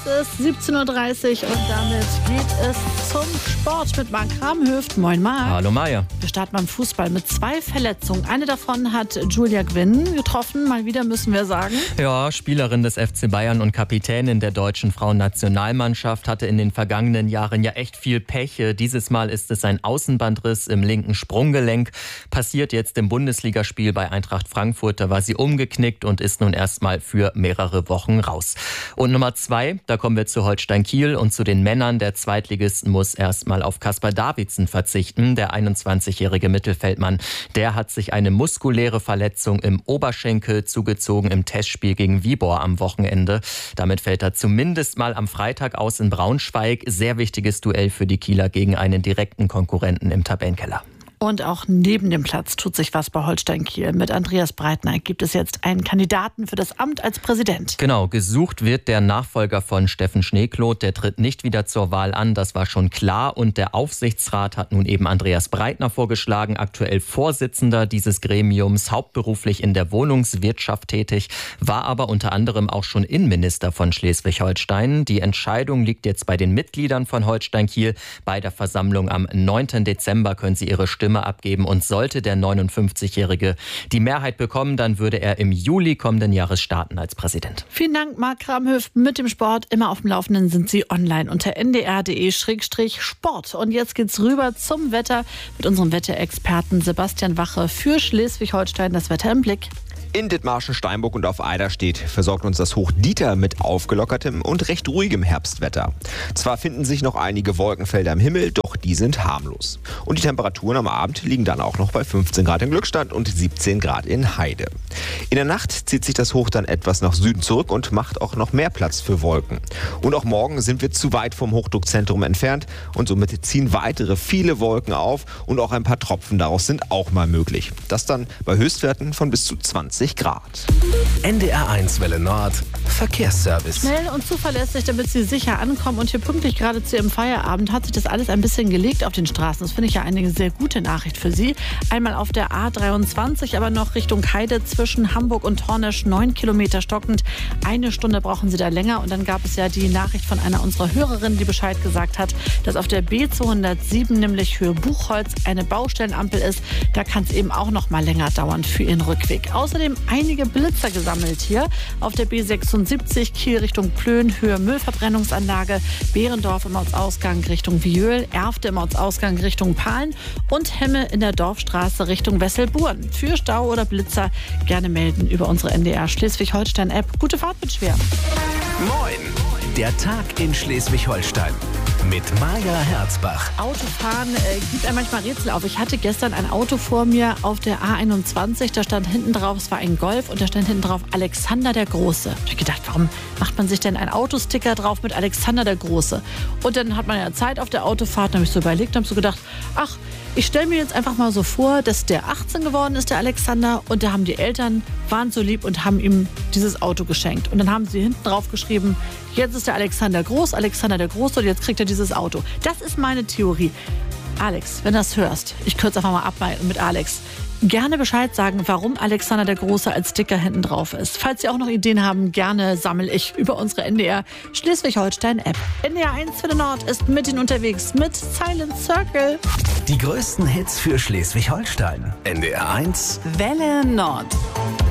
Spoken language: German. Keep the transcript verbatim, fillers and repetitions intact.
Es ist siebzehn Uhr dreißig und damit geht es zum Sport mit Marc Kramhöft. Moin Marc. Hallo Maja. Wir starten beim Fußball mit zwei Verletzungen. Eine davon hat Julia Gwynn getroffen, mal wieder müssen wir sagen. Ja, Spielerin des F C Bayern und Kapitänin der deutschen Frauennationalmannschaft hatte in den vergangenen Jahren ja echt viel Pech. Dieses Mal ist es ein Außenbandriss im linken Sprunggelenk. Passiert jetzt im Bundesligaspiel bei Eintracht Frankfurt. Da war sie umgeknickt und ist nun erstmal für mehrere Wochen raus. Und Nummer zwei, da kommen wir zu Holstein Kiel und zu den Männern. Der Zweitligist muss erstmal auf Kaspar Davidsen verzichten. Der einundzwanzigjährige Mittelfeldmann, der hat sich eine muskuläre Verletzung im Oberschenkel zugezogen im Testspiel gegen Viborg am Wochenende. Damit fällt er zumindest mal am Freitag aus in Braunschweig. Sehr wichtiges Duell für die Kieler gegen einen direkten Konkurrenten im Tabellenkeller. Und auch neben dem Platz tut sich was bei Holstein Kiel. Mit Andreas Breitner gibt es jetzt einen Kandidaten für das Amt als Präsident. Genau, gesucht wird der Nachfolger von Steffen Schneekloth. Der tritt nicht wieder zur Wahl an, das war schon klar. Und der Aufsichtsrat hat nun eben Andreas Breitner vorgeschlagen, aktuell Vorsitzender dieses Gremiums, hauptberuflich in der Wohnungswirtschaft tätig, war aber unter anderem auch schon Innenminister von Schleswig-Holstein. Die Entscheidung liegt jetzt bei den Mitgliedern von Holstein Kiel. Bei der Versammlung am neunten Dezember können sie ihre Stimme abgeben und sollte der neunundfünfzigjährige die Mehrheit bekommen, dann würde er im Juli kommenden Jahres starten als Präsident. Vielen Dank, Marc Kramhöft. Mit dem Sport immer auf dem Laufenden sind Sie online unter n d r punkt d e Schrägstrich Sport. Und jetzt geht's rüber zum Wetter mit unserem Wetterexperten Sebastian Wache für Schleswig-Holstein. Das Wetter im Blick. In Dithmarschen, Steinburg und auf Eiderstedt versorgt uns das Hoch Dieter mit aufgelockertem und recht ruhigem Herbstwetter. Zwar finden sich noch einige Wolkenfelder am Himmel, doch die sind harmlos. Und die Temperaturen am Abend liegen dann auch noch bei fünfzehn Grad in Glückstadt und siebzehn Grad in Heide. In der Nacht zieht sich das Hoch dann etwas nach Süden zurück und macht auch noch mehr Platz für Wolken. Und auch morgen sind wir zu weit vom Hochdruckzentrum entfernt und somit ziehen weitere viele Wolken auf und auch ein paar Tropfen daraus sind auch mal möglich. Das dann bei Höchstwerten von bis zu zwanzig Grad. N D R eins Welle Nord, Verkehrsservice. Schnell und zuverlässig, damit Sie sicher ankommen. Und hier pünktlich gerade zu Ihrem Feierabend hat sich das alles ein bisschen gelegt auf den Straßen. Das finde ich ja eine sehr gute Nachricht für Sie. Einmal auf der A dreiundzwanzig, aber noch Richtung Heide zwischen Hamburg und Hornesch, neun Kilometer stockend. Eine Stunde brauchen Sie da länger. Und dann gab es ja die Nachricht von einer unserer Hörerinnen, die Bescheid gesagt hat, dass auf der B zweihundertsieben, nämlich Höhe Buchholz, eine Baustellenampel ist. Da kann es eben auch noch mal länger dauern für Ihren Rückweg. Außerdem einige Blitzer gesammelt hier auf der B sechsundsiebzig Kiel Richtung Plön, Höhe Müllverbrennungsanlage, Behrendorf im Ortsausgang Richtung Viöl, Erfte im Ortsausgang Richtung Pahlen und Hemme in der Dorfstraße Richtung Wesselburen. Für Stau oder Blitzer gerne melden über unsere N D R Schleswig-Holstein-App. Gute Fahrt mit Schwer. Moin, der Tag in Schleswig-Holstein mit Maja Herzbach. Autofahren äh, gibt einem manchmal Rätsel auf. Ich hatte gestern ein Auto vor mir auf der A einundzwanzig. Da stand hinten drauf, es war ein Golf und da stand hinten drauf Alexander der Große. Da habe ich gedacht, warum macht man sich denn einen Autosticker drauf mit Alexander der Große? Und dann hat man ja Zeit auf der Autofahrt. Dann habe ich so überlegt und habe so gedacht, ach, ich stelle mir jetzt einfach mal so vor, dass der achtzehn geworden ist, der Alexander. Und da haben die Eltern, waren so lieb und haben ihm dieses Auto geschenkt. Und dann haben sie hinten drauf geschrieben, jetzt ist der Alexander groß, Alexander der Große und jetzt kriegt er dieses Auto. Das ist meine Theorie. Alex, wenn du das hörst, ich kürze einfach mal ab mit Alex, gerne Bescheid sagen, warum Alexander der Große als Sticker hinten drauf ist. Falls Sie auch noch Ideen haben, gerne sammle ich über unsere N D R Schleswig-Holstein-App. N D R eins für den Nord ist mit Ihnen unterwegs mit Silent Circle. Die größten Hits für Schleswig-Holstein. N D R eins Welle Nord.